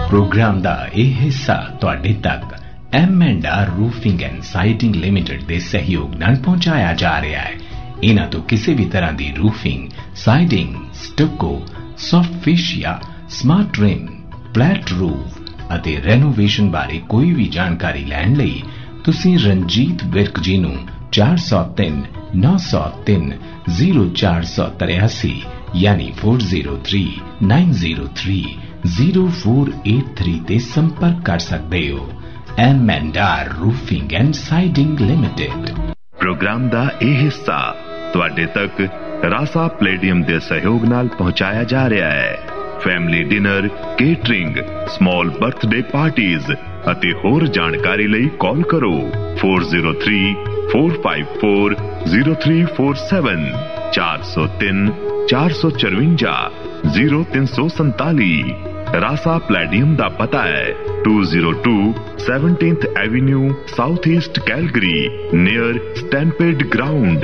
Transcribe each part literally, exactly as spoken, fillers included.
Programme का यह हिस्सा तुहाडे तक M and are roofing and siding limited के सहयोग नाल पहुंचाया जा रहा है। इन्हां तो किसी भी तरह की roofing, siding, स्टको, soft fascia, smart rim, flat roof अते रेनोवेशन बारे कोई भी जानकारी लैण लई तुसीं रंजीत विर्क जी नूं चार सौ तीन नौ सौ तीन जीरो चार सौ तिरासी यानी four zero three nine zero three zero four eight three ते संपर्क कर सकते हो। M and are roofing and siding limited. Programme दा यह हिस्सा तुहाडे तक रासा प्लेडियम दे सहयोग नाल पहुंचाया जा रहा है। Family dinner, catering, small birthday parties अते होर जानकारी लई कॉल करो four zero three four five four zero three four seven चार सौ तीन चार सौ चरवंजा जीरो तीन सौ संताली। रासा प्लेडियम दा पता है to zero to seventeenth Avenue south east Calgary near stampede ground.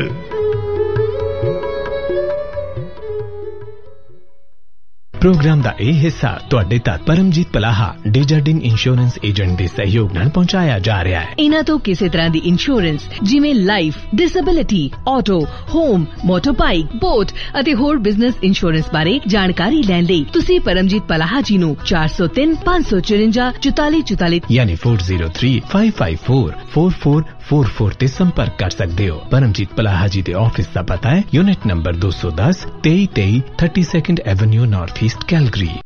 Programme का यह हिस्सा तुहाडे तक परमजीत पलाहा डेजर्डिन इंश्योरेंस एजेंट के सहयोग नाल पहुंचाया जा रहा है। इन्हां तो किसी तरह की इंश्योरेंस जिमें life, disability, auto, home, motor bike, boat अते होर बिजनेस इंश्योरेंस बारे जानकारी लैण लई तुसीं परमजीत पलाहा जी नूं चार सौ तीन पांच सौ चुरंजा चौताली चौताली यानी four zero three five five four four four four four ते संपर्क कर सकते हो। परमजीत पलाहा जी के ऑफिस का पता है यूनिट नंबर दो सौ दस तेई तेई thirty second Avenue north east Calgary.